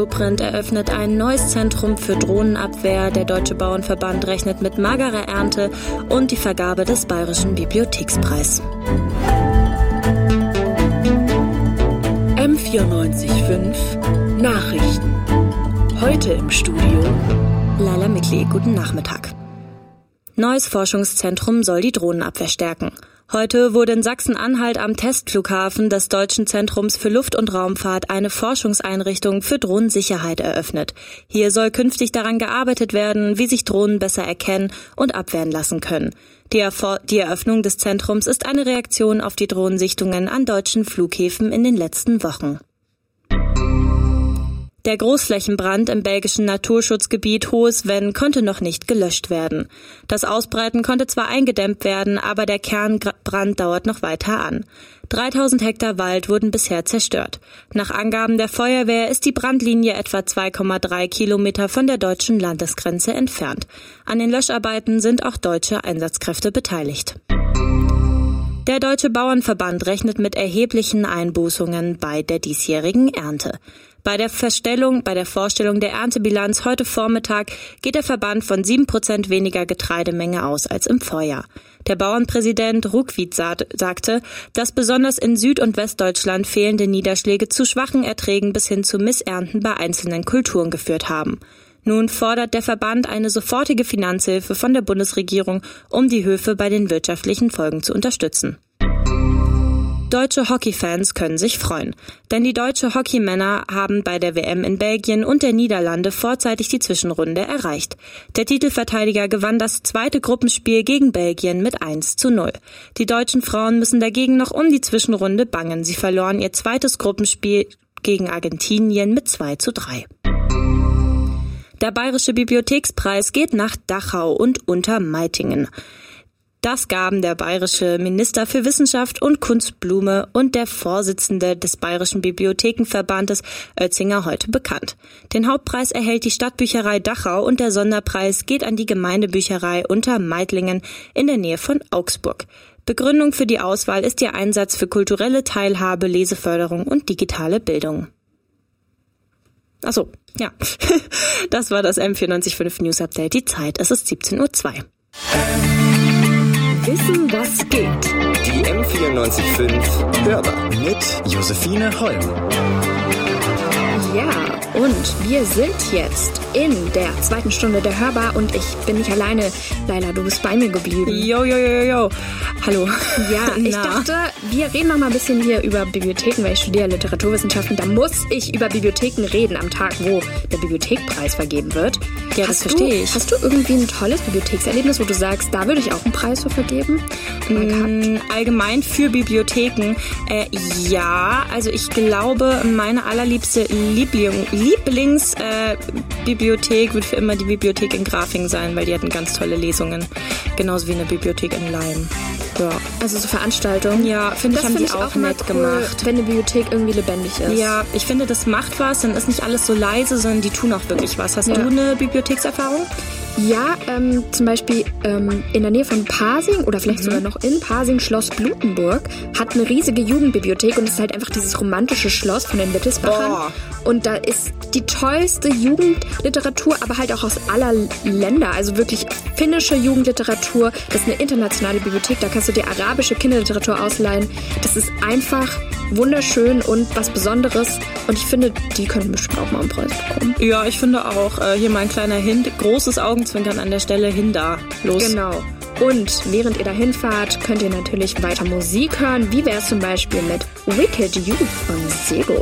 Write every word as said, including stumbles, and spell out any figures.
Blueprint eröffnet ein neues Zentrum für Drohnenabwehr, der Deutsche Bauernverband rechnet mit magerer Ernte und die Vergabe des Bayerischen Bibliothekspreis. M vierundneunzig Komma fünf Nachrichten. Heute im Studio Laila Mikli, guten Nachmittag. Neues Forschungszentrum soll die Drohnenabwehr stärken. Heute wurde in Sachsen-Anhalt am Testflughafen des Deutschen Zentrums für Luft- und Raumfahrt eine Forschungseinrichtung für Drohnensicherheit eröffnet. Hier soll künftig daran gearbeitet werden, wie sich Drohnen besser erkennen und abwehren lassen können. Die, Erfor- die Eröffnung des Zentrums ist eine Reaktion auf die Drohnensichtungen an deutschen Flughäfen in den letzten Wochen. Der Großflächenbrand im belgischen Naturschutzgebiet Hohes Venn konnte noch nicht gelöscht werden. Das Ausbreiten konnte zwar eingedämmt werden, aber der Kernbrand dauert noch weiter an. dreitausend Hektar Wald wurden bisher zerstört. Nach Angaben der Feuerwehr ist die Brandlinie etwa zwei Komma drei Kilometer von der deutschen Landesgrenze entfernt. An den Löscharbeiten sind auch deutsche Einsatzkräfte beteiligt. Der Deutsche Bauernverband rechnet mit erheblichen Einbußungen bei der diesjährigen Ernte. Bei der Verstellung, bei der Vorstellung der Erntebilanz heute Vormittag geht der Verband von sieben Prozent weniger Getreidemenge aus als im Vorjahr. Der Bauernpräsident Ruckwied sagte, dass besonders in Süd- und Westdeutschland fehlende Niederschläge zu schwachen Erträgen bis hin zu Missernten bei einzelnen Kulturen geführt haben. Nun fordert der Verband eine sofortige Finanzhilfe von der Bundesregierung, um die Höfe bei den wirtschaftlichen Folgen zu unterstützen. Deutsche Hockeyfans können sich freuen, denn die deutsche Hockeymänner haben bei der W M in Belgien und der Niederlande vorzeitig die Zwischenrunde erreicht. Der Titelverteidiger gewann das zweite Gruppenspiel gegen Belgien mit eins zu null. Die deutschen Frauen müssen dagegen noch um die Zwischenrunde bangen. Sie verloren ihr zweites Gruppenspiel gegen Argentinien mit zwei zu drei. Der Bayerische Bibliothekspreis geht nach Dachau und Untermeitingen. Das gaben der bayerische Minister für Wissenschaft und Kunst Blume und der Vorsitzende des Bayerischen Bibliothekenverbandes Oetzinger heute bekannt. Den Hauptpreis erhält die Stadtbücherei Dachau und der Sonderpreis geht an die Gemeindebücherei Untermeitlingen in der Nähe von Augsburg. Begründung für die Auswahl ist ihr Einsatz für kulturelle Teilhabe, Leseförderung und digitale Bildung. Ach so, ja. Das war das M vierundneunzig Komma fünf News Update. Die Zeit, es ist siebzehn Uhr zwei. Wissen, was geht. Die M vierundneunzig Komma fünf Hörbar mit Josephine Holm. Ja, und wir sind jetzt in der zweiten Stunde der Hörbar und ich bin nicht alleine. Laila, du bist bei mir geblieben. Jo, jo, jo, jo. Hallo. Ja, ich dachte, wir reden noch mal ein bisschen hier über Bibliotheken, weil ich studiere Literaturwissenschaften. Da muss ich über Bibliotheken reden am Tag, wo der Bibliothekpreis vergeben wird. Ja, das verstehe ich. Hast du irgendwie ein tolles Bibliothekserlebnis, wo du sagst, da würde ich auch einen Preis für vergeben? Mm, allgemein für Bibliotheken. Äh, ja, also ich glaube, meine allerliebste Liebling, Lieblingsbibliothek äh, wird für immer die Bibliothek in Grafing sein, weil die hatten ganz tolle Lesungen. Genauso wie eine Bibliothek in Leim. Ja. Also so Veranstaltungen. Ja, finde ich, haben find die ich auch auch nett cool, gemacht. wenn eine Bibliothek irgendwie lebendig ist. Ja, ich finde, das macht was. Dann ist nicht alles so leise, sondern die tun auch wirklich was. Hast ja. du eine Bibliothekserfahrung? Ja, ähm, zum Beispiel ähm, in der Nähe von Pasing oder vielleicht mhm. sogar noch in Pasing, Schloss Blutenburg, hat eine riesige Jugendbibliothek und es ist halt einfach dieses romantische Schloss von den Wittelsbachern. Oh. Und da ist die tollste Jugendliteratur, aber halt auch aus aller Länder. Also wirklich finnische Jugendliteratur. Das ist eine internationale Bibliothek, da kannst du dir arabische Kinderliteratur ausleihen. Das ist einfach wunderschön und was Besonderes. Und ich finde, die könnten bestimmt auch mal einen Preis bekommen. Ja, ich finde auch. Äh, hier mal ein kleiner Hint, großes Augenzwinkern an der Stelle, hin da. Los. Genau. Und während ihr da hinfahrt, könnt ihr natürlich weiter Musik hören. Wie wäre es zum Beispiel mit Wicked You von Sego?